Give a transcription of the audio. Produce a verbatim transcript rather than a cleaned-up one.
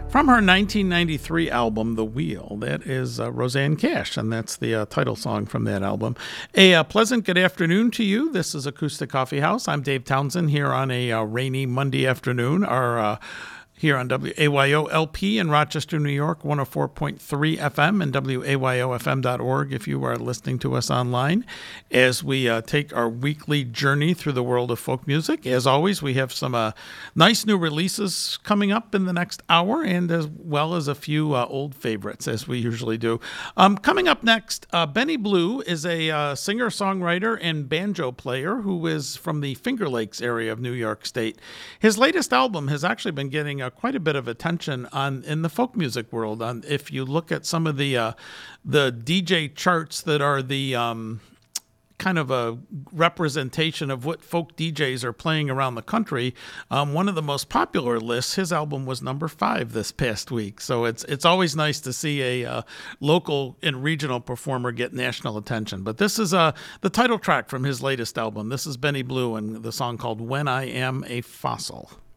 From her nineteen ninety-three album, The Wheel, that is uh, Rosanne Cash, and that's the uh, title song from that album. A uh, pleasant good afternoon to you. This is Acoustic Coffee House. I'm Dave Townsend here on a uh, rainy Monday afternoon. Our uh, here on W A Y O L P in Rochester, New York, one oh four point three F M, and W A Y O F M dot org if you are listening to us online, as we uh, take our weekly journey through the world of folk music. As always, we have some uh, nice new releases coming up in the next hour, and as well as a few uh, old favorites, as we usually do. Um, coming up next, uh, Benny Blue is a uh, singer-songwriter and banjo player who is from the Finger Lakes area of New York State. His latest album has actually been getting a quite a bit of attention on in the folk music world. On if you look at some of the uh, the D J charts that are the um, kind of a representation of what folk D Js are playing around the country, um, one of the most popular lists, his album was number five this past week. So it's it's always nice to see a uh, local and regional performer get national attention. But this is uh, the title track from his latest album. This is Benny Blue and the song called When I Am a Fossil.